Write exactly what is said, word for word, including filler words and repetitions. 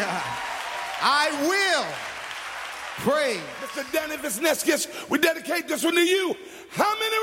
I will pray. Mister Danny Visnescus, we dedicate this one to you. How many